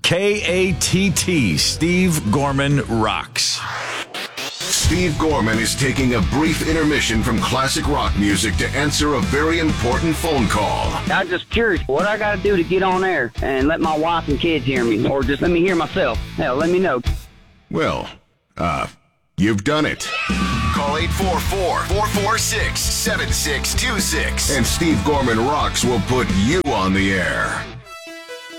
KATT. Steve Gorman rocks. Steve Gorman is taking a brief intermission from classic rock music to answer a very important phone call. I'm just curious what I got to do to get on air and let my wife and kids hear me, or just let me hear myself. Hell, let me know. Well, you've done it. Call 844-446-7626. And Steve Gorman Rocks will put you on the air.